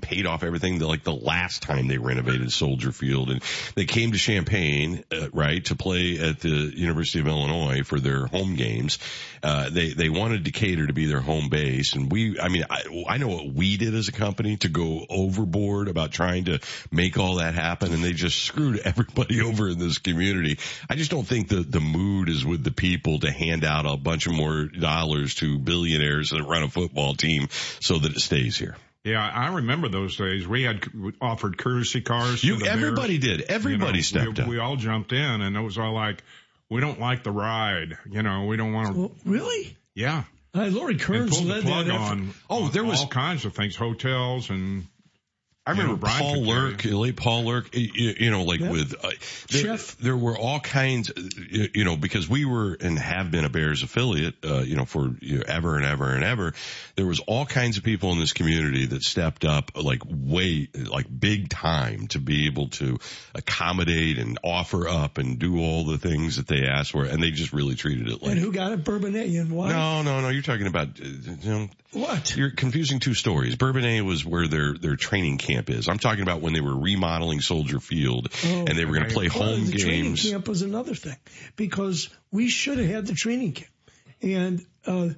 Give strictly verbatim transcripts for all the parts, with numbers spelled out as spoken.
paid off everything like the last time they renovated Soldier Field. And they came to Champaign, uh, right, to play at the University of Illinois for their home games. Uh, they, they wanted Decatur to be their home base. And we, I mean, I, I know what we did as a company to go overboard about trying to make all that happen. And they just screwed everybody over in this community. I just don't think the, the mood is with the people to hand out a bunch of more dollars to billionaires that run a football team so that it stays here. Yeah, I remember those days. We had offered courtesy cars. You, to the everybody Bears. did. Everybody you know, stepped we, up. We all jumped in, and it was all like, we don't like the ride. You know, we don't want to. Well, really? Yeah. Uh, Lori Kearns led that effort. on. Oh, on there was all kinds of things, hotels and. I remember you know, Paul Lurk, late Paul Lurk, you, you know, like yeah. with, uh, there, Chef. there were all kinds, you know, because we were and have been a Bears affiliate, uh, you know, for you know, ever and ever and ever. There was all kinds of people in this community that stepped up like way, like big time to be able to accommodate and offer up and do all the things that they asked for. And they just really treated it like. And who got it? Bourbonnais and what? No, no, no. You're talking about, you know. What? You're confusing two stories. Bourbonnais was where their, their training camp is. I'm talking about when they were remodeling Soldier Field oh, and they were going to play well, home the games. The training camp was another thing because we should have had the training camp. And, uh,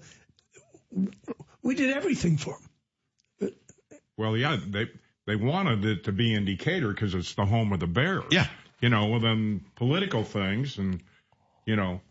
we did everything for them. Well, yeah, they, they wanted it to be in Decatur because it's the home of the Bears. Yeah. You know, well then political things and, you know.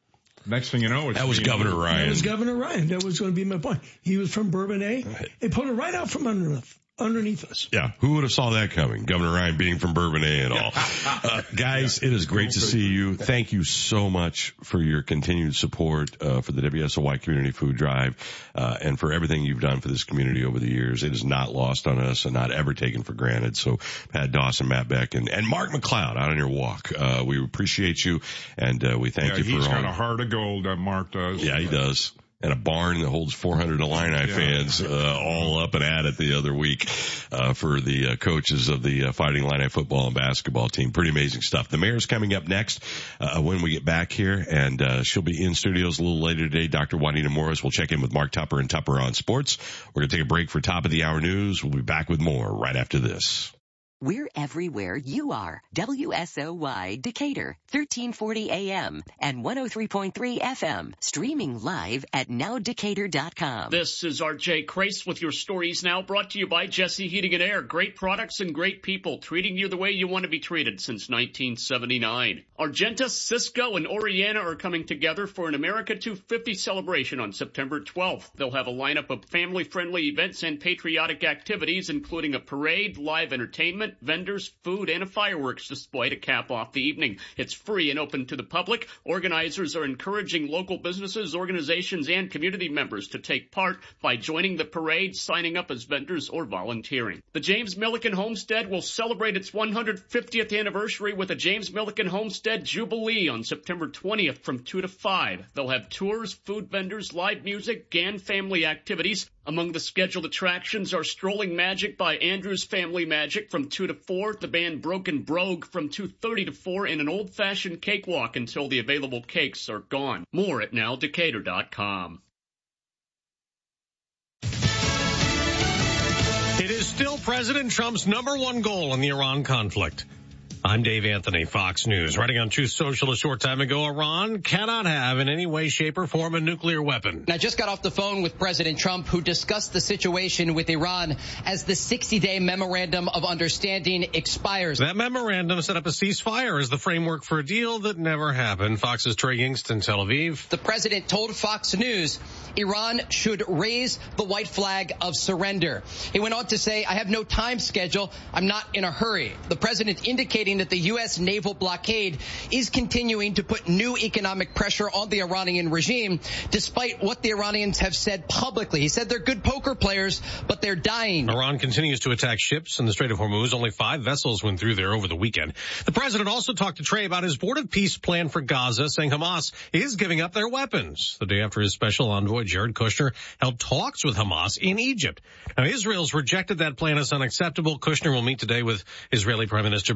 Next thing you know, it's that was Governor Ryan. That was Governor Ryan. That was going to be my point. He was from Bourbonnais. They put it right out from underneath, underneath us. Yeah, who would have saw that coming? Governor Ryan being from Bourbonnais and all. uh, guys, it is great to see you. Thank you so much for your continued support uh, for the W S O Y Community Food Drive uh, and for everything you've done for this community over the years. It is not lost on us and not ever taken for granted. So Pat Dawson, Matt Beck, and, and Mark McLeod out on your walk. Uh, we appreciate you and uh, we thank yeah, you for he's all. got a heart of gold that Mark does. Yeah, he does. And a barn that holds four hundred Illini yeah. fans uh, all up and at it the other week uh, for the uh, coaches of the uh, Fighting Illini football and basketball team. Pretty amazing stuff. The mayor's coming up next uh, when we get back here, and uh, she'll be in studios a little later today. Doctor Juanita Morris will check in with Mark Tupper and Tupper on Sports. We're going to take a break for top of the hour news. We'll be back with more right after this. We're everywhere you are. W S O Y Decatur, thirteen forty A M and one oh three point three F M. Streaming live at now decatur dot com. This is R J Crace with your Stories Now, brought to you by Jesse Heating and Air. Great products and great people, treating you the way you want to be treated since nineteen seventy-nine. Argentus, Cisco, and Oriana are coming together for an America two fifty celebration on September twelfth. They'll have a lineup of family-friendly events and patriotic activities, including a parade, live entertainment, vendors, food, and a fireworks display to cap off the evening. It's free and open to the public. Organizers are encouraging local businesses, organizations, and community members to take part by joining the parade, signing up as vendors, or volunteering. The James Milliken Homestead will celebrate its one hundred fiftieth anniversary with a James Milliken Homestead Jubilee on September twentieth from two to five. They'll have tours, food vendors, live music, and family activities. Among the scheduled attractions are Strolling Magic by Andrews Family Magic from two to four, the band Broken Brogue from two thirty to four, and an old-fashioned cakewalk until the available cakes are gone. More at now decatur dot com. It is still President Trump's number one goal in the Iran conflict. I'm Dave Anthony, Fox News. Writing on Truth Social a short time ago, Iran cannot have in any way, shape, or form a nuclear weapon. I just got off the phone with President Trump, who discussed the situation with Iran as the sixty-day memorandum of understanding expires. That memorandum set up a ceasefire as the framework for a deal that never happened. Fox's Trey Yingst, Tel Aviv. The president told Fox News Iran should raise the white flag of surrender. He went on to say, I have no time schedule. I'm not in a hurry. The president indicating that the U S naval blockade is continuing to put new economic pressure on the Iranian regime, despite what the Iranians have said publicly. He said they're good poker players, but they're dying. Iran continues to attack ships in the Strait of Hormuz. Only five vessels went through there over the weekend. The president also talked to Trey about his board of peace plan for Gaza, saying Hamas is giving up their weapons. The day after his special envoy, Jared Kushner, held talks with Hamas in Egypt. Now, Israel's rejected that plan as unacceptable. Kushner will meet today with Israeli Prime Minister Benjamin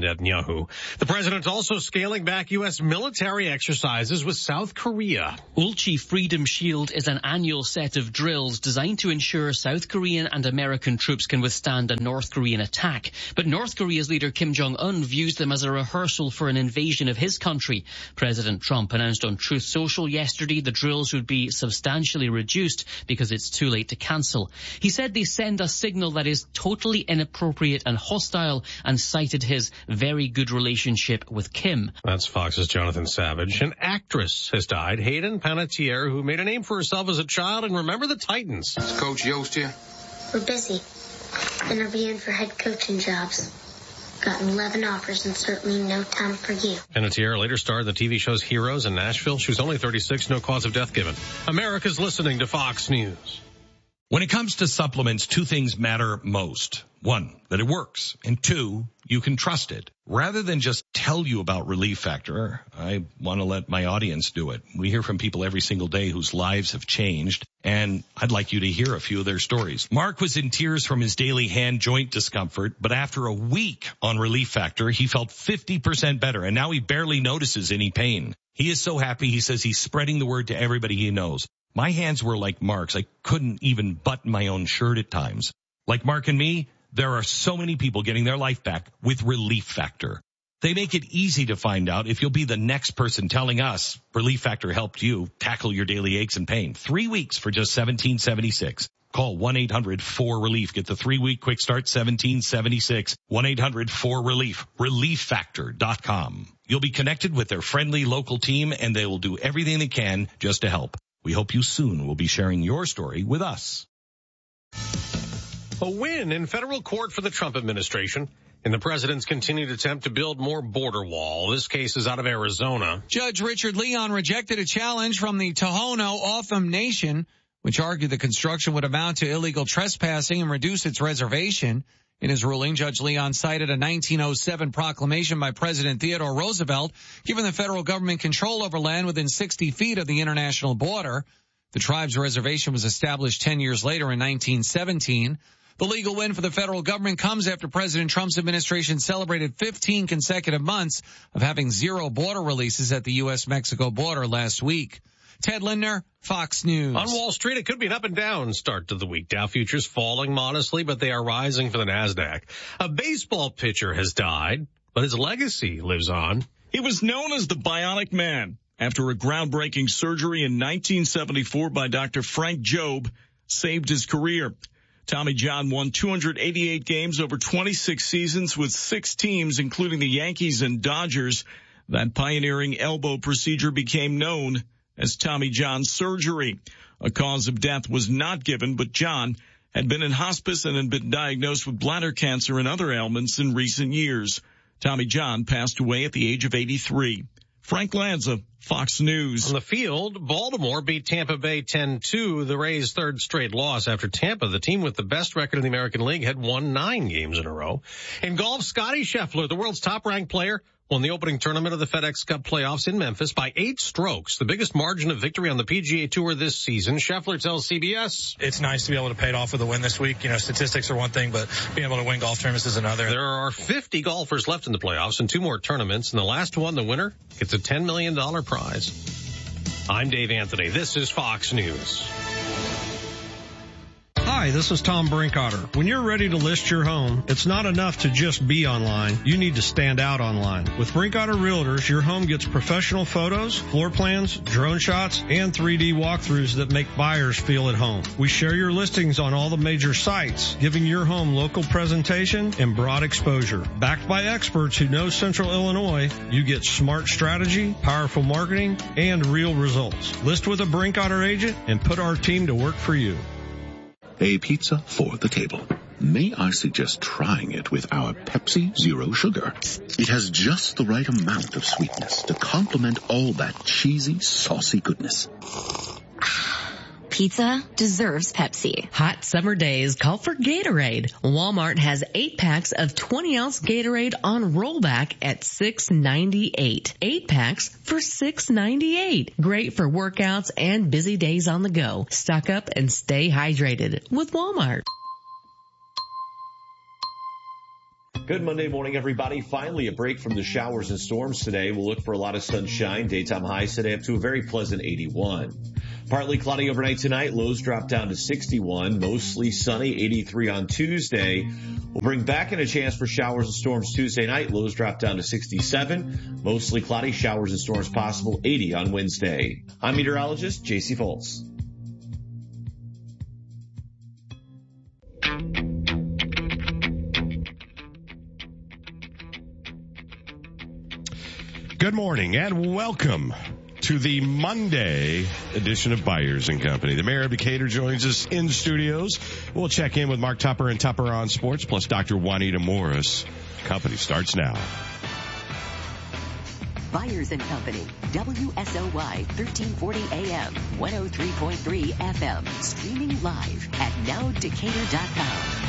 Netanyahu. The president's also scaling back U S military exercises with South Korea. Ulchi Freedom Shield is an annual set of drills designed to ensure South Korean and American troops can withstand a North Korean attack. But North Korea's leader Kim Jong-un views them as a rehearsal for an invasion of his country. President Trump announced on Truth Social yesterday the drills would be substantially reduced because it's too late to cancel. He said they send a signal that is totally inappropriate and hostile, and cited his very good relationship with Kim. That's Fox's Jonathan Savage. An actress has died, Hayden Panettiere, who made a name for herself as a child in Remember the Titans. Is Coach Yost here? We're busy interviewing for head coaching jobs. Got eleven offers and certainly no time for you. Panettiere later starred in the T V shows Heroes in Nashville. She was only thirty-six, no cause of death given. America's listening to Fox News. When it comes to supplements, two things matter most. One, that it works. And two, you can trust it. Rather than just tell you about Relief Factor, I want to let my audience do it. We hear from people every single day whose lives have changed, and I'd like you to hear a few of their stories. Mark was in tears from his daily hand joint discomfort, but after a week on Relief Factor, he felt fifty percent better, and now he barely notices any pain. He is so happy, he says he's spreading the word to everybody he knows. My hands were like Mark's. I couldn't even button my own shirt at times. Like Mark and me, there are so many people getting their life back with Relief Factor. They make it easy to find out if you'll be the next person telling us Relief Factor helped you tackle your daily aches and pain. Three weeks for just seventeen seventy-six. Call one eight hundred four relief. Get the three-week quick start, seventeen seventy-six. one eight hundred four relief. relief factor dot com. You'll be connected with their friendly local team, and they will do everything they can just to help. We hope you soon will be sharing your story with us. A win in federal court for the Trump administration in the president's continued attempt to build more border wall. This case is out of Arizona. Judge Richard Leon rejected a challenge from the Tohono O'odham Nation, which argued the construction would amount to illegal trespassing and reduce its reservation. In his ruling, Judge Leon cited a nineteen oh seven proclamation by President Theodore Roosevelt giving the federal government control over land within sixty feet of the international border. The tribe's reservation was established ten years later in nineteen seventeen. The legal win for the federal government comes after President Trump's administration celebrated fifteen consecutive months of having zero border releases at the U S Mexico border last week. Ted Lindner, Fox News. On Wall Street, it could be an up and down start to the week. Dow futures falling modestly, but they are rising for the NASDAQ. A baseball pitcher has died, but his legacy lives on. He was known as the Bionic Man after a groundbreaking surgery in nineteen seventy-four by Doctor Frank Jobe saved his career. Tommy John won two hundred eighty-eight games over twenty-six seasons with six teams, including the Yankees and Dodgers. That pioneering elbow procedure became known as Tommy John surgery. A cause of death was not given, but John had been in hospice and had been diagnosed with bladder cancer and other ailments in recent years. Tommy John passed away at the age of eighty-three. Frank Lanza, Fox News. On the field, Baltimore beat Tampa Bay ten two, the Rays' third straight loss after Tampa, the team with the best record in the American League, had won nine games in a row. In golf, Scottie Scheffler, the world's top-ranked player, won the opening tournament of the FedEx Cup playoffs in Memphis by eight strokes, the biggest margin of victory on the P G A Tour this season. Scheffler tells C B S. It's nice to be able to pay it off with a win this week. You know, statistics are one thing, but being able to win golf tournaments is another. There are fifty golfers left in the playoffs and two more tournaments, and the last one, the winner, gets a ten million dollars prize. I'm Dave Anthony. This is Fox News. Hi, this is Tom Brinkotter. When you're ready to list your home, it's not enough to just be online. You need to stand out online. With Brinkotter Realtors, your home gets professional photos, floor plans, drone shots, and three D walkthroughs that make buyers feel at home. We share your listings on all the major sites, giving your home local presentation and broad exposure. Backed by experts who know Central Illinois, you get smart strategy, powerful marketing, and real results. List with a Brinkotter agent and put our team to work for you. A pizza for the table. May I suggest trying it with our Pepsi Zero Sugar? It has just the right amount of sweetness to complement all that cheesy, saucy goodness. Pizza deserves Pepsi. Hot summer days call for Gatorade. Walmart has eight packs of twenty ounce Gatorade on rollback at six ninety-eight. Eight packs for six ninety-eight. Great for workouts and busy days on the go. Stock up and stay hydrated with Walmart. Good Monday morning, everybody. Finally, a break from the showers and storms today. We'll look for a lot of sunshine. Daytime highs today up to a very pleasant eighty-one. Partly cloudy overnight tonight. Lows drop down to sixty-one. Mostly sunny, eighty-three on Tuesday. We'll bring back in a chance for showers and storms Tuesday night. Lows drop down to sixty-seven. Mostly cloudy, showers and storms possible, eighty on Wednesday. I'm meteorologist J C Foltz. Good morning and welcome to the Monday edition of Byers and Company. The mayor of Decatur joins us in studios. We'll check in with Mark Tupper and Tupper on Sports, plus Doctor Juanita Morris. Company starts now. Byers and Company, W S O Y, thirteen forty A M, one oh three point three F M, streaming live at now decatur dot com.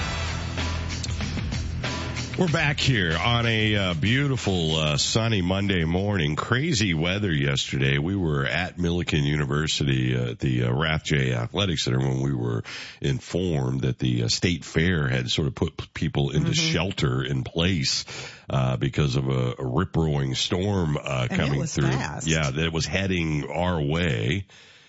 We're back here on a uh, beautiful uh, sunny Monday morning. Crazy weather yesterday. We were at Millikan University uh, at the uh, Rath J Athletic Center when we were informed that the uh, state fair had sort of put people into mm-hmm. shelter in place uh, because of a, a rip-roaring storm uh, coming through. Fast. Yeah, that was heading our way.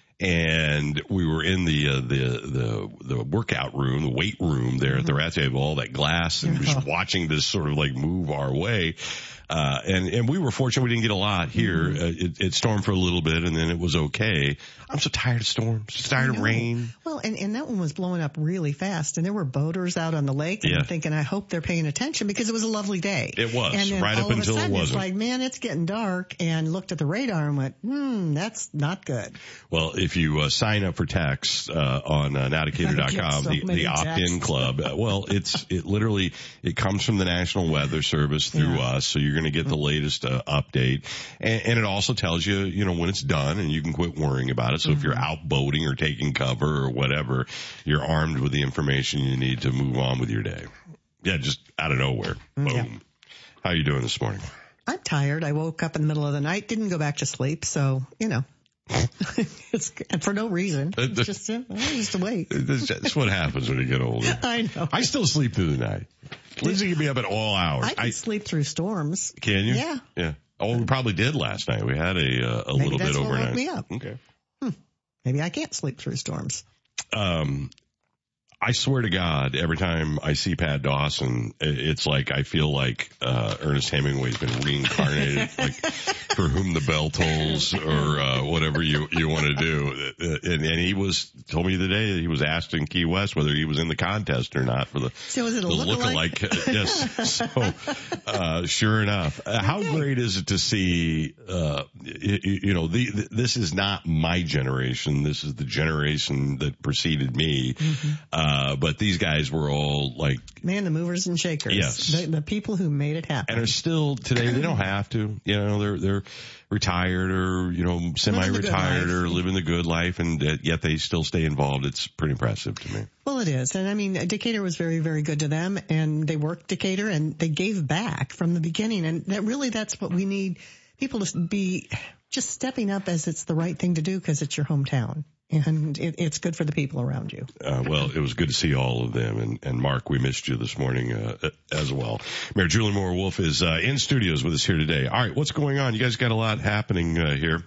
And we were in the, uh, the, the, the workout room, the weight room there at the Rath J, all that glass, and just watching this sort of like move our way. Uh, and, and we were fortunate we didn't get a lot here. Mm-hmm. Uh, it, it stormed for a little bit and then it was okay. I'm so tired of storms, so tired of rain. Well, and, and that one was blowing up really fast, and there were boaters out on the lake, and yeah. I'm thinking, I hope they're paying attention because it was a lovely day. It was, and then right all up of until a sudden, it wasn't. It's like, man, it's getting dark, and looked at the radar and went, hmm, that's not good. Well, if you uh, sign up for text uh, on uh, now decatur dot com, so the, the opt-in club, uh, well, it's it literally it comes from the National Weather Service through yeah. us, so you're going to get the latest uh, update, and, and it also tells you, you know, when it's done, and you can quit worrying about it. So mm-hmm. if you're out boating or taking cover or whatever, you're armed with the information you need to move on with your day. Yeah, just out of nowhere. Boom. Yeah. How are you doing this morning? I'm tired. I woke up in the middle of the night, didn't go back to sleep, so, you know. It's and for no reason. It's just, uh, just awake. That's what happens when you get older. I know. I still sleep through the night. Lindsay can be up at all hours. I can I, sleep through storms. Can you? Yeah. Yeah. Oh, we probably did last night. We had a uh, a Maybe little that's bit what overnight. woke me up. Okay. Hmm. Maybe I can't sleep through storms. Um, I swear to God, every time I see Pat Dawson, it's like I feel like uh Ernest Hemingway's been reincarnated, like For Whom the Bell Tolls, or uh whatever you you want to do. And, and he was told me today that he was asked in Key West whether he was in the contest or not for the, so was it a the look-alike? look-alike. Yes. So uh sure enough, uh, how okay. great is it to see? Uh, you, you know, the, the this is not my generation. This is the generation that preceded me. Mm-hmm. Uh, Uh, but these guys were all like, man, the movers and shakers. Yes. The, the people who made it happen. And are still today, they don't have to, you know, they're, they're retired or, you know, semi-retired or living the good life, and uh, yet they still stay involved. It's pretty impressive to me. Well, it is. And I mean, Decatur was very, very good to them, and they worked Decatur and they gave back from the beginning. And that really, that's what we need people to be just stepping up as it's the right thing to do because it's your hometown. And it, it's good for the people around you. Uh, well, it was good to see all of them. And, and Mark, we missed you this morning uh, as well. Mayor Julie Moore Wolf is uh, in studios with us here today. All right, what's going on? You guys got a lot happening uh, here.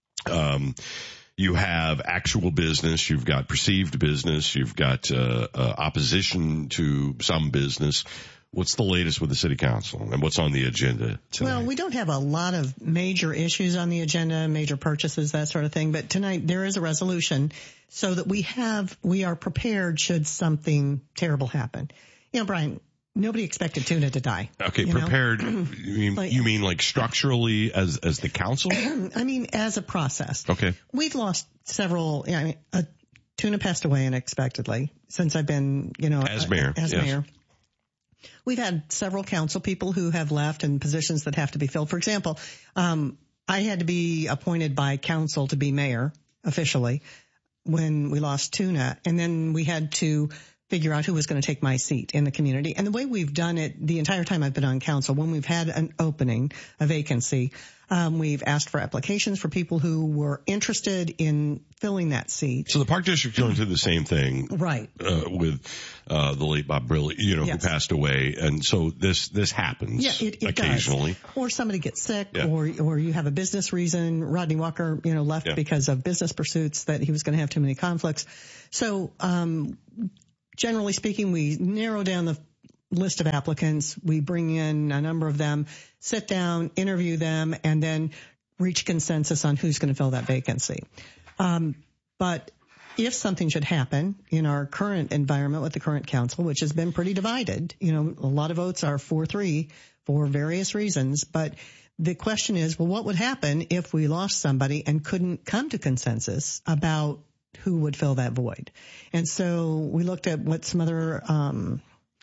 Um, you have actual business. You've got perceived business. You've got uh, uh, opposition to some business. What's the latest with the city council, and what's on the agenda tonight? Well, we don't have a lot of major issues on the agenda, major purchases, that sort of thing. But tonight there is a resolution so that we have, we are prepared should something terrible happen. You know, Brian, nobody expected tuna to die. Okay, you prepared. You mean, like, you mean like structurally as as the council? I mean, as a process. Okay. We've lost several. I mean, a tuna passed away unexpectedly since I've been, you know, as mayor. As yes. mayor. We've had several council people who have left in positions that have to be filled. For example, um, I had to be appointed by council to be mayor officially when we lost tuna, and then we had to figure out who was going to take my seat in the community. And the way we've done it the entire time I've been on council, when we've had an opening, a vacancy, um, we've asked for applications for people who were interested in filling that seat. So the Park District's going through the same thing. Right. Uh, with, uh, the late Bob Briley, you know, Yes. who passed away. And so this, this happens Yeah, it, it occasionally. does. Or somebody gets sick, Yeah. or or you have a business reason. Rodney Walker, you know, left Yeah. because of business pursuits, that he was going to have too many conflicts. So, um, generally speaking, we narrow down the list of applicants. We bring in a number of them, sit down, interview them, and then reach consensus on who's going to fill that vacancy. Um, but if something should happen in our current environment with the current council, which has been pretty divided, you know, a lot of votes are four three for various reasons, but the question is, well, what would happen if we lost somebody and couldn't come to consensus about who would fill that void? And so we looked at what some other um,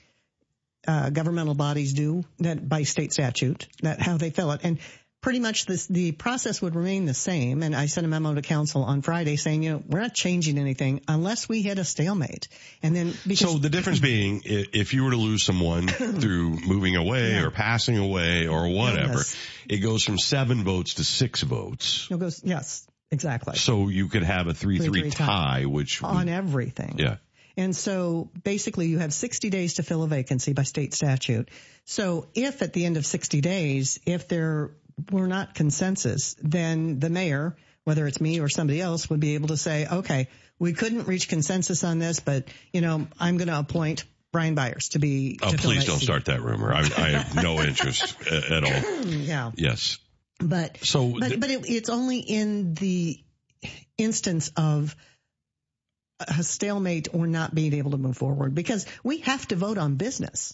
uh, governmental bodies do that by state statute, that how they fill it. And pretty much this, the process would remain the same. And I sent a memo to council on Friday saying, you know, we're not changing anything unless we hit a stalemate. And then because So the difference being, i- if you were to lose someone through moving away Yeah. or passing away or whatever, Yes. it goes from seven votes to six votes. it goes, yes, exactly. So you could have a three three Three-three tie. tie, which On would, everything. yeah. And so basically you have sixty days to fill a vacancy by state statute. So if at the end of sixty days, if there were not consensus, then the mayor, whether it's me or somebody else, would be able to say, okay, we couldn't reach consensus on this, but, you know, I'm going to appoint Brian Byers to be. Oh, to fill please that don't seat. start that rumor. I, I have no interest a- at all. Yeah. Yes. But So but, th- but it, it's only in the instance of a stalemate or not being able to move forward, because we have to vote on business.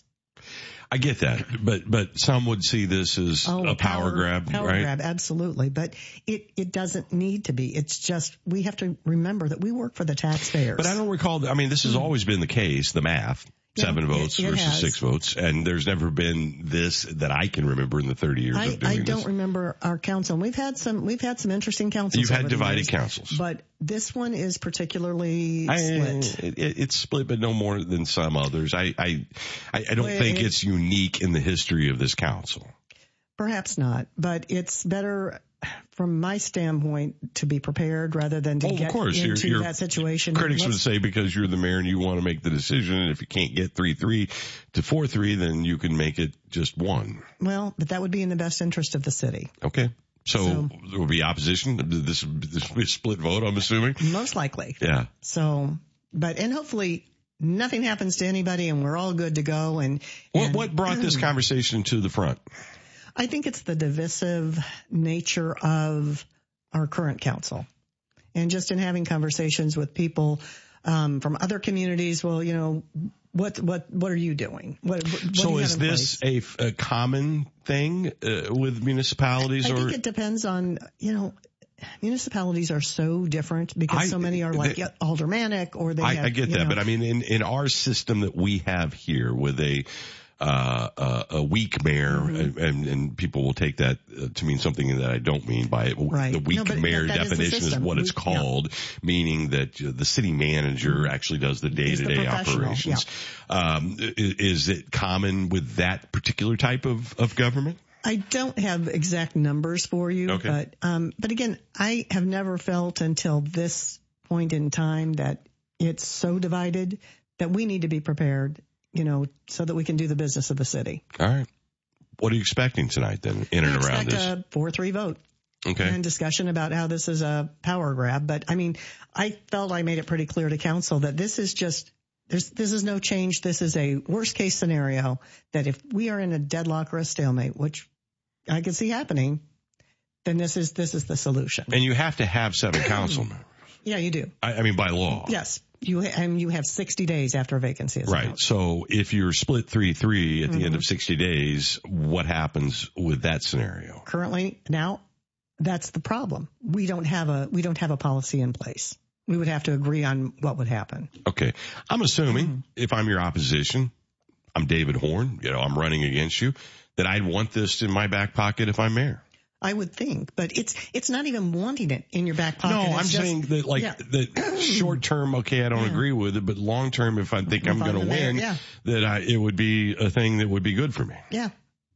I get that, but but some would see this as Oh, a power, grab, power right? grab, absolutely. But it, it doesn't need to be. It's just, we have to remember that we work for the taxpayers. But I don't recall. I mean, this has always been the case. The math. Yeah, Seven it- votes it versus has. six votes, and there's never been this that I can remember in the thirty years I, of doing I don't this. remember our council. We've had some, we've had some interesting councils. You've had over the divided years, councils. But this one is particularly I, split. it, it- it's split, but no more than some others. I I, I I don't Well, think it- it's unique in the history of this council. Perhaps not, but it's better from my standpoint to be prepared rather than to Oh, of get course, you're- into you're- that situation. Critics would Let's- say because you're the mayor and you want to make the decision, and if you can't get three three to four three, then you can make it just one. Well, but that would be in the best interest of the city. Okay. So, So- there will be opposition. This this will be a split vote, I'm assuming. Most likely. Yeah. So, but, and hopefully nothing happens to anybody and we're all good to go. And, What and what brought this conversation to the front? I think it's the divisive nature of our current council, and just in having conversations with people um, from other communities. Well, you know, what what what are you doing? What, what do So you is have in this place? a, a common thing uh, with municipalities, I or think it depends on, you know, municipalities are so different because I- so many are like the- aldermanic, or they I, have, I get you that, know, but I mean, in, in our system that we have here with a uh, uh, a weak mayor, Mm-hmm. and, and, and people will take that uh, to mean something that I don't mean by it. Right. The weak No, but mayor that- that is the definition is, system. what it's We- yeah. called, meaning that uh, the city manager actually does the Is the day-to-day professional, operations. Um, i- is it common with that particular type of, of government? I don't have exact numbers for you, Okay. but um, but again, I have never felt until this point in time that it's so divided that we need to be prepared, you know, so that we can do the business of the city. All right. What are you expecting tonight then, in and I around expect this? a four three vote. Okay. And discussion about how this is a power grab. But I mean, I felt I made it pretty clear to council that this is just, there's, this is no change. This is a worst case scenario that if we are in a deadlock or a stalemate, which I can see happening, then this is, this is the solution. And you have to have seven council members. Yeah, you do. I, I mean, by law. Yes. You, and you have sixty days after a vacancy is Right. announced. So if you're split three three at the Mm-hmm. end of sixty days, what happens with that scenario? Currently, now, that's the problem. We don't have a, we don't have a policy in place. We would have to agree on what would happen. Okay. I'm assuming Mm-hmm. if I'm your opposition, I'm David Horn, you know, I'm running against you, that I'd want this in my back pocket if I'm mayor. I would think, but it's it's not even wanting it in your back pocket. No, It's I'm just, saying that like yeah. the short term, okay, I don't Yeah. agree with it, but long term, if I think If I'm I'm going to the mayor, win, yeah. that I, it would be a thing that would be good for me. Yeah,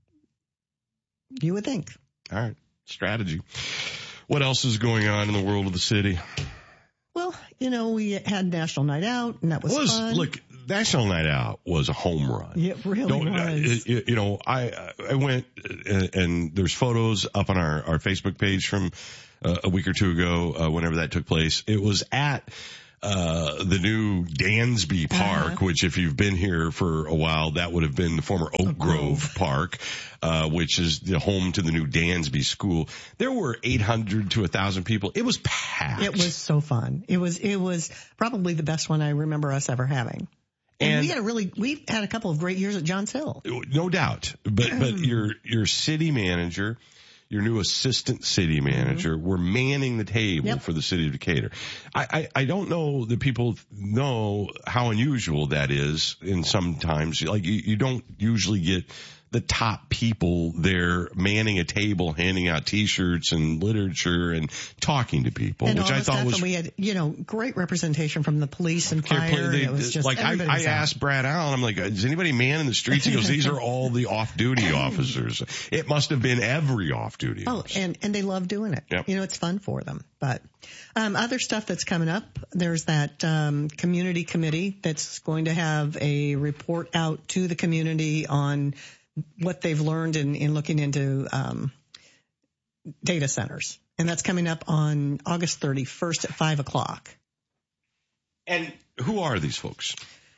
you would think. All right, strategy. What else is going on in the world of the city? Well, you know, we had National Night Out, and that was, Well, it's- fun. look, National Night Out was a home run. It really Don't- uh, was. it- you know, I I went and, and there's photos up on our, our Facebook page from uh, a week or two ago, uh, whenever that took place. It was at uh the new Dansby Park, Uh-huh. which if you've been here for a while, that would have been the former Oak Grove Park, uh, which is the home to the new Dansby School. There were eight hundred to one thousand people. It was packed. It was so fun. It was it was probably the best one I remember us ever having. And, And- we had a really we had a couple of great years at Johns Hill. No doubt. But, but your, your city manager, your new assistant city manager, were manning the table Yep. for the city of Decatur. I, I, I don't know that people know how unusual that is. And sometimes, like, you, you don't usually get the top people there manning a table, handing out T-shirts and literature and talking to people, And which all I the thought stuff, was and we had, you know, great representation from the police and Care fire. play- and they- it was just like I, everybody I was out. asked Brad Allen, I'm like, is anybody manning the streets? He goes, these are all the off-duty officers. It must have been every off-duty Oh, officer. and, and they love doing it. Yep. You know, it's fun for them. But um, other stuff that's coming up, there's that um, community committee that's going to have a report out to the community on what they've learned in, in looking into um, data centers. And that's coming up on August thirty-first at five o'clock. And who are these folks?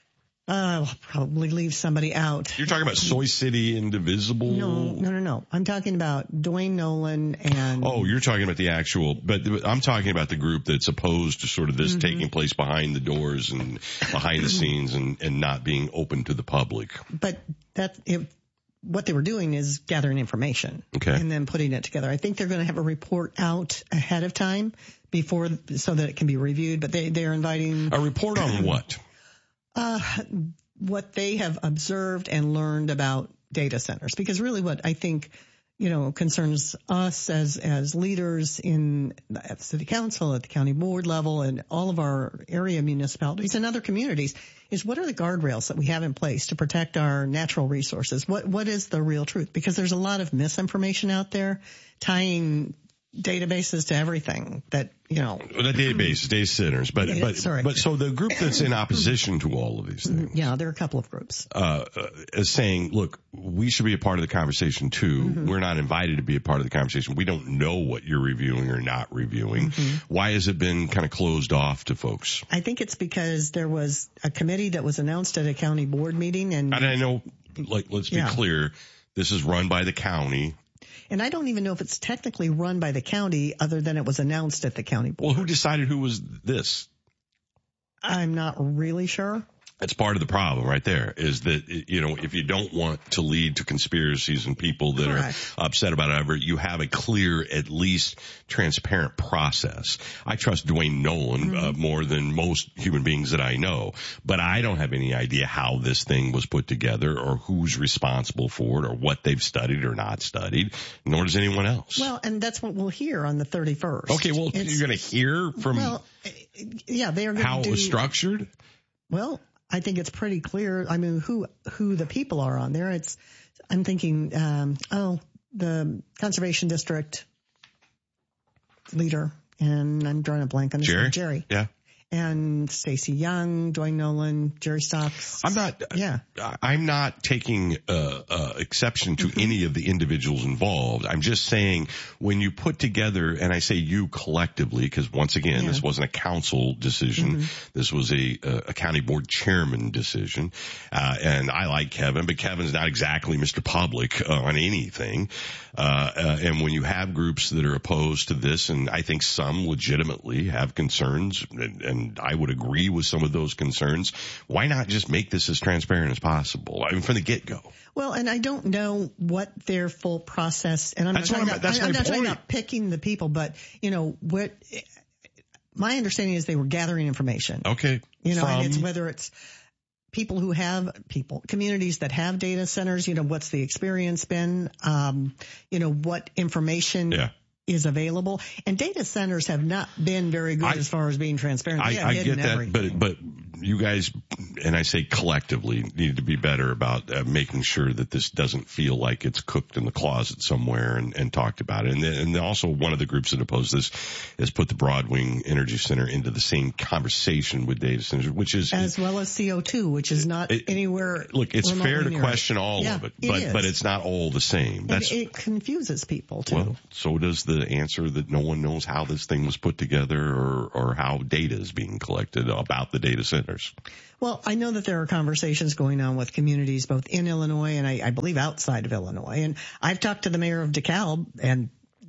Uh, I'll probably leave somebody out. You're talking about Soy City Indivisible? No, no, no, no. I'm talking about Dwayne Nolan and... Oh, you're talking about the actual, but I'm talking about the group that's opposed to sort of this Mhm. taking place behind the doors and behind the scenes and, and not being open to the public. But that it, what they were doing is gathering information Okay. and then putting it together. I think they're going to have a report out ahead of time before, so that it can be reviewed. But they they're inviting A report on what? uh, what they have observed and learned about data centers. Because really, what I think, you know, concerns us as as leaders in at the city council, at the county board level, and all of our area municipalities and other communities is what are the guardrails that we have in place to protect our natural resources? What what is the real truth? Because there's a lot of misinformation out there tying databases to everything that, you know. Well, the database, data centers, but, Yeah, but, sorry. but so the group that's in opposition to all of these things, Yeah, there are a couple of groups. uh, uh, is saying, look, we should be a part of the conversation too. Mm-hmm. We're not invited to be a part of the conversation. We don't know what you're reviewing or not reviewing. Mm-hmm. Why has it been kind of closed off to folks? I think it's because there was a committee that was announced at a county board meeting, and And I know, like, let's be Yeah. clear, this is run by the county. and I don't even know if it's technically run by the county other than it was announced at the county board. Well, who decided who was this? I'm not really sure. That's part of the problem right there is that, you know, if you don't want to lead to conspiracies and people that Correct. are upset about it, you have a clear, at least transparent process. I trust Dwayne Nolan Mm-hmm. uh, more than most human beings that I know, but I don't have any idea how this thing was put together or who's responsible for it or what they've studied or not studied, nor does anyone else. Well, and that's what we'll hear on the thirty-first. okay, well, It's- you're going to hear from well, yeah, they are going how to it do, was structured? Well, I think it's pretty clear. I mean, who who the people are on there. It's. I'm thinking, um, oh, the conservation district leader, and I'm drawing a blank on this. Jerry? name, Jerry. Yeah. And Stacey Young, Dwayne Nolan, Jerry Stocks. I'm not. Yeah. I'm not taking uh, uh, exception to any of the individuals involved. I'm just saying when you put together, and I say you collectively, because once again, Yeah. this wasn't a council decision. Mhm. This was a, a county board chairman decision. Uh, and I like Kevin, but Kevin's not exactly Mister Public uh, on anything. Uh, uh, and when you have groups that are opposed to this, and I think some legitimately have concerns, and, and I would agree with some of those concerns, why not just make this as transparent as possible? I mean, from the get-go. Well, and I don't know what their full process, and I'm That's not talking what I'm- about, that's I- I'm my not talking point. about picking the people, but, you know, what, my understanding is they were gathering information. Okay. You know, and From- it's whether it's people who have people, communities that have data centers, you know, what's the experience been? Um, you know, what information yeah. is available? And data centers have not been very good I, as far as being transparent. I, I get that, everything. but, but you guys, and I say collectively, need to be better about uh, making sure that this doesn't feel like it's cooked in the closet somewhere and, and talked about it. And, then, and also one of the groups that oppose this has put the Broadwing Energy Center into the same conversation with data centers, which is as well as C O two, which is not it, anywhere. Look, it's fair to question it. all yeah, of it, it but is. but it's not all the same. That's and it confuses people too. Well, so does the answer that no one knows how this thing was put together or or how data is being collected about the data centers. Well, I know that there are conversations going on with communities both in Illinois and I, I believe outside of Illinois. And I've talked to the mayor of DeKalb, and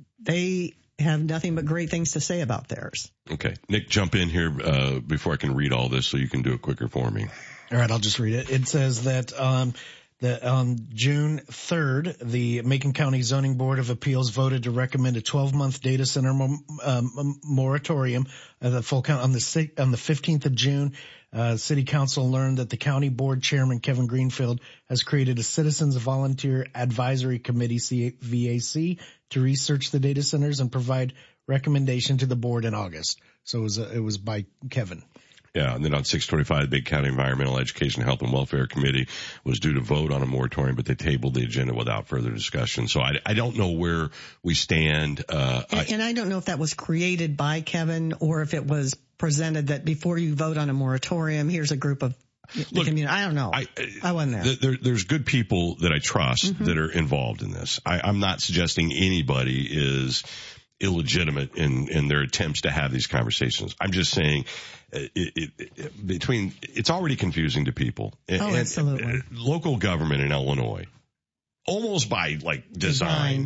they have nothing but great things to say about theirs. Okay. Nick, jump in here uh, before I can read all this so you can do it quicker for me. All right, I'll just read it. It says that um, that on June third, the Macon County Zoning Board of Appeals voted to recommend a twelve-month data center um, moratorium uh, the full count on the on the fifteenth of June. Uh, City Council learned that the County Board Chairman, Kevin Greenfield, has created a Citizens Volunteer Advisory Committee, C V A C, to research the data centers and provide recommendation to the board in August. So it was, uh, it was by Kevin. Yeah, and then on six twenty-five, the Big County Environmental Education, Health, and Welfare Committee was due to vote on a moratorium, but they tabled the agenda without further discussion. So I, I don't know where we stand. Uh, and, I, and I don't know if that was created by Kevin or if it was presented that before you vote on a moratorium, here's a group of the Look, community. I don't know. I, I wasn't there. there. There's good people that I trust mm-hmm. that are involved in this. I, I'm not suggesting anybody is illegitimate in, in their attempts to have these conversations. I'm just saying it, it, it, between it's already confusing to people. Oh, and, absolutely. And local government in Illinois, almost by like design, design.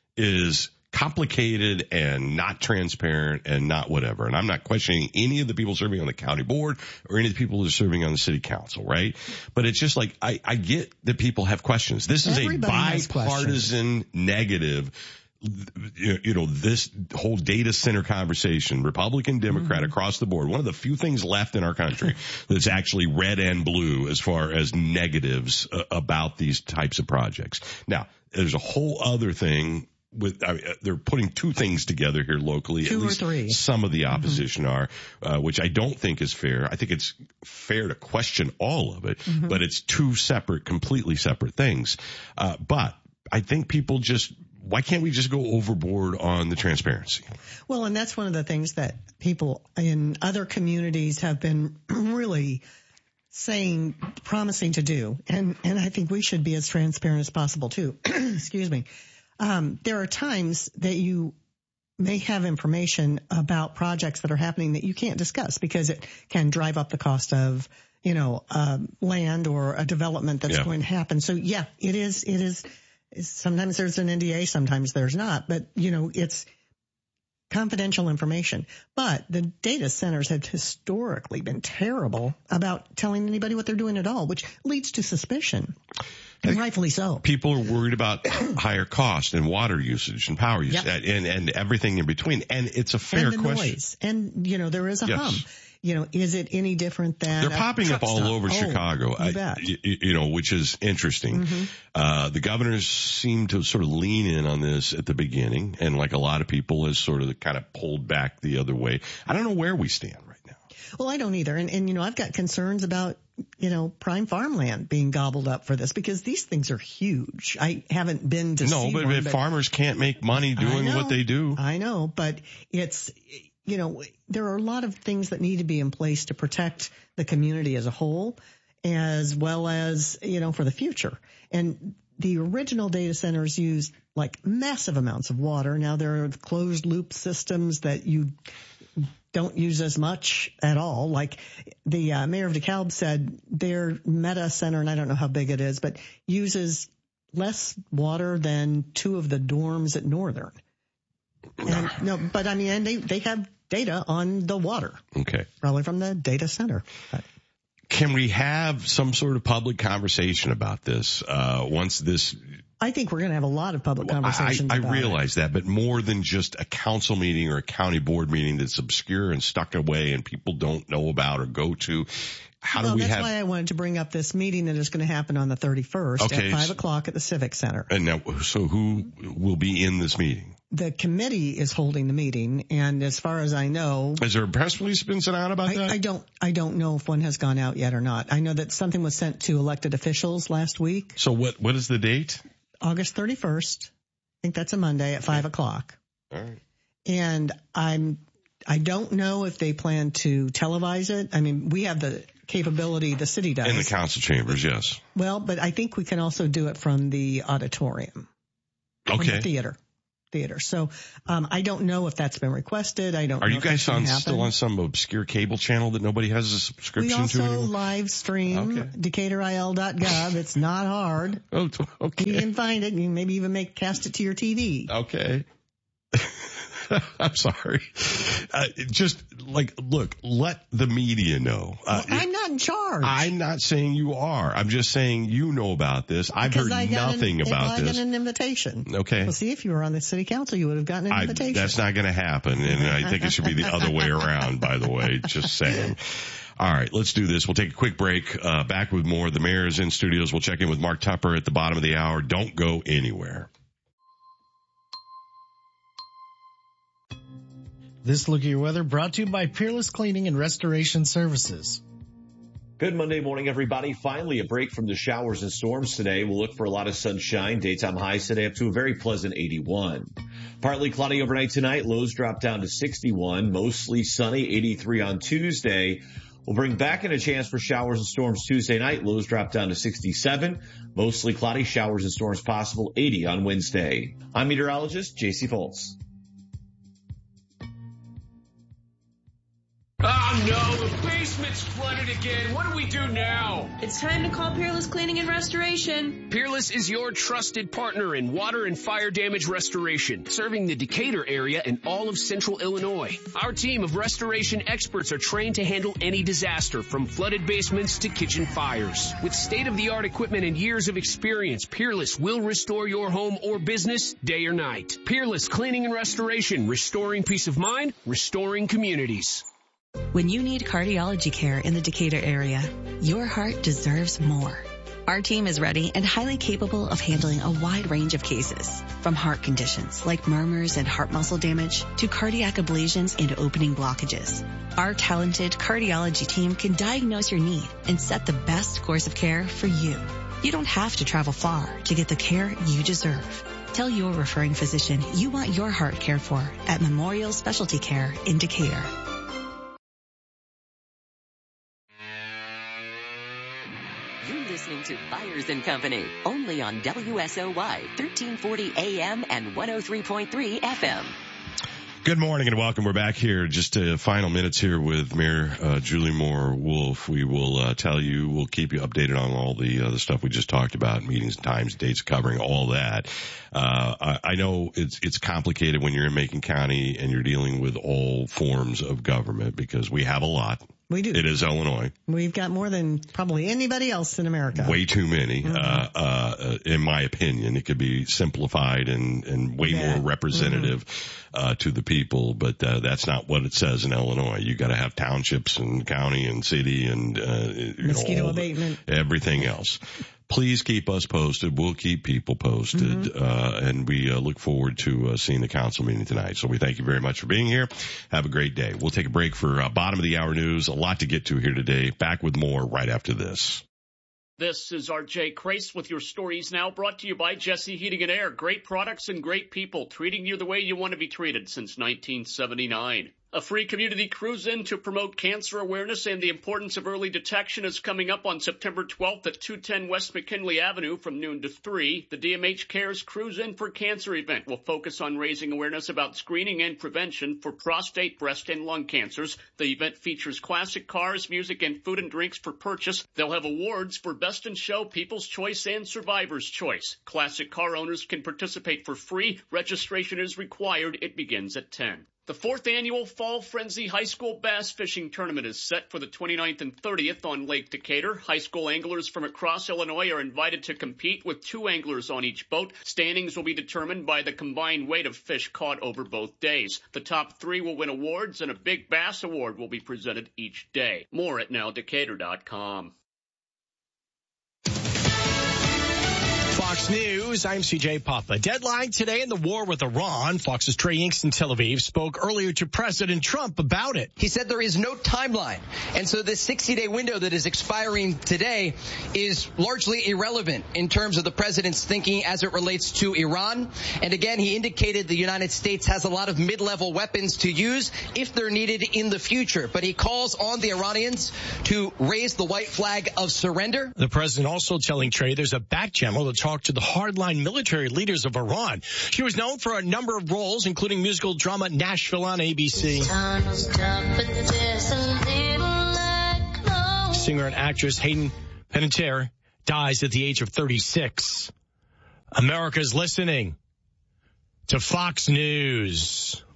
is complicated and not transparent and not whatever. And I'm not questioning any of the people serving on the county board or any of the people who are serving on the city council, right? But it's just like, I, I get that people have questions. This is Everybody a bipartisan negative. You know, this whole data center conversation, Republican, Democrat, mm-hmm. across the board, one of the few things left in our country that's actually red and blue as far as negatives uh, about these types of projects. Now, there's a whole other thing with, I mean, they're putting two things together here locally. Two at or least three. Some of the opposition mm-hmm. are, uh, which I don't think is fair. I think it's fair to question all of it, mm-hmm. but it's two separate, completely separate things. Uh, but I think people just, why can't we just go overboard on the transparency? Well, and that's one of the things that people in other communities have been really saying, promising to do. And, and I think we should be as transparent as possible too. Excuse me. Um, there are times that you may have information about projects that are happening that you can't discuss because it can drive up the cost of, you know, uh, land or a development that's yeah. going to happen. So yeah, it is, it is, sometimes there's an N D A, sometimes there's not, but you know, it's confidential information. But the data centers have historically been terrible about telling anybody what they're doing at all, which leads to suspicion. And rightfully so. People are worried about higher cost and water usage and power usage yep. and, and everything in between. And it's a fair and the question. Noise. And, you know, there is a yes. hum. You know, is it any different than They're popping up all stop? over oh, Chicago, you, bet. I, you, you know, which is interesting. Mm-hmm. Uh, the governors seem to sort of lean in on this at the beginning, and like a lot of people has sort of kind of pulled back the other way. I don't know where we stand right now. Well, I don't either. And, and you know, I've got concerns about, you know, prime farmland being gobbled up for this because these things are huge. I haven't been to no, see but one, if but farmers can't make money doing know, what they do. I know, but it's, you know, there are a lot of things that need to be in place to protect the community as a whole, as well as, you know, for the future. And the original data centers used like massive amounts of water. Now there are closed loop systems that you don't use as much at all. Like the uh, mayor of DeKalb said, their Meta Center, and I don't know how big it is, but uses less water than two of the dorms at Northern. And no, but I mean, and they, they have data on the water. Okay. Probably from the data center. But. Can we have some sort of public conversation about this, uh, once this I think we're going to have a lot of public conversations I, I about realize it. that, but more than just a council meeting or a county board meeting that's obscure and stuck away and people don't know about or go to. How well, do we that's have? why I wanted to bring up this meeting that is going to happen on the thirty-first Okay. at five o'clock at the Civic Center. And now, so who will be in this meeting? The committee is holding the meeting, and as far as I know, Has there a press release been sent out about I, that? I don't, I don't know if one has gone out yet or not. I know that something was sent to elected officials last week. So what? What is the date? August thirty-first. I think that's a Monday at five o'clock. All right. And I'm, I don't know if they plan to televise it. I mean, we have the capability, the city does. In the council chambers, yes. Well, but I think we can also do it from the auditorium. From Okay. the theater. Theater. So, um, I don't know if that's been requested. I don't Are know you if guys that's gonna on happen. still on some obscure cable channel that nobody has a We subscription to also anymore? live stream Okay. Decatur I L dot gov. It's not hard. Oh, okay. You can find it. You can maybe even make cast it to your T V. Okay. I'm sorry. Uh, just like, look, let the media know. Uh, Well, I'm not in charge. I'm not saying you are. I'm just saying you know about this. I've Because heard I got nothing an, about well, I this. got an invitation. Okay. Well, see, if you were on the city council, you would have gotten an I, invitation. that's not going to happen, and I think it should be the other way around, by the way. Just saying. All right, let's do this. We'll take a quick break. Uh, back with more. The mayor is in studios. We'll check in with Mark Tupper at the bottom of the hour. Don't go anywhere. This look at your weather brought to you by Peerless Cleaning and Restoration Services. Good Monday morning, everybody. Finally, a break from the showers and storms today. We'll look for a lot of sunshine. Daytime highs today up to a very pleasant eighty-one. Partly cloudy overnight tonight. Lows drop down to sixty-one. Mostly sunny, eighty-three on Tuesday. We'll bring back in a chance for showers and storms Tuesday night. Lows drop down to sixty-seven. Mostly cloudy, showers and storms possible, eighty on Wednesday. I'm meteorologist J C Foltz. Oh no, the basement's flooded again. What do we do now? It's time to call Peerless Cleaning and Restoration. Peerless is your trusted partner in water and fire damage restoration, serving the Decatur area and all of central Illinois. Our team of restoration experts are trained to handle any disaster, from flooded basements to kitchen fires. With state-of-the-art equipment and years of experience, Peerless will restore your home or business day or night. Peerless Cleaning and Restoration, restoring peace of mind, restoring communities. When you need cardiology care in the Decatur area, your heart deserves more. Our team is ready and highly capable of handling a wide range of cases, from heart conditions like murmurs and heart muscle damage to cardiac ablations and opening blockages. Our talented cardiology team can diagnose your need and set the best course of care for you. You don't have to travel far to get the care you deserve. Tell your referring physician you want your heart cared for at Memorial Specialty Care in Decatur. Listening to Byers and Company, only on W S O Y, thirteen forty A M and one oh three point three F M. Good morning and welcome. We're back here. Just uh, final minutes here with Mayor uh, Julie Moore Wolf. We will uh, tell you, we'll keep you updated on all the uh, the stuff we just talked about, meetings, times, dates, covering all that. Uh, I, I know it's it's complicated when you're in Macon County and you're dealing with all forms of government because we have a lot. We do. It is Illinois. We've got more than probably anybody else in America. Way too many, Mm-hmm. uh, uh, in my opinion. It could be simplified and, and way Yeah. more representative, mm-hmm. uh, to the people, but, uh, that's not what it says in Illinois. You gotta have townships and county and city and, uh, you Mosquito know, all abatement. The, everything else. Please keep us posted. We'll keep people posted. Mm-hmm. Uh, and we uh, look forward to uh, seeing the council meeting tonight. So we thank you very much for being here. Have a great day. We'll take a break for uh, bottom of the hour news. A lot to get to here today. Back with more right after this. This is R J Crace with your stories now, brought to you by Jesse Heating and Air. Great products and great people, treating you the way you want to be treated since nineteen seventy-nine. A free community cruise-in to promote cancer awareness and the importance of early detection is coming up on September twelfth at two ten West McKinley Avenue from noon to three. The D M H Cares Cruise-In for Cancer event will focus on raising awareness about screening and prevention for prostate, breast, and lung cancers. The event features classic cars, music, and food and drinks for purchase. They'll have awards for Best in Show, People's Choice, and Survivor's Choice. Classic car owners can participate for free. Registration is required. It begins at ten. The fourth annual Fall Frenzy High School Bass Fishing Tournament is set for the twenty-ninth and thirtieth on Lake Decatur. High school anglers from across Illinois are invited to compete with two anglers on each boat. Standings will be determined by the combined weight of fish caught over both days. The top three will win awards, and a big bass award will be presented each day. More at now decatur dot com. Fox News, I'm C J Papa. Deadline today in the war with Iran. Fox's Trey Inks in Tel Aviv spoke earlier to President Trump about it. He said there is no timeline. And so this sixty-day window that is expiring today is largely irrelevant in terms of the president's thinking as it relates to Iran. And again, he indicated the United States has a lot of mid-level weapons to use if they're needed in the future. But he calls on the Iranians to raise the white flag of surrender. The president also telling Trey there's a back channel to talk to the hardline military leaders of Iran. She was known for a number of roles, including musical drama Nashville on A B C. Singer and actress Hayden Panettiere dies at the age of thirty-six. America's listening to Fox News.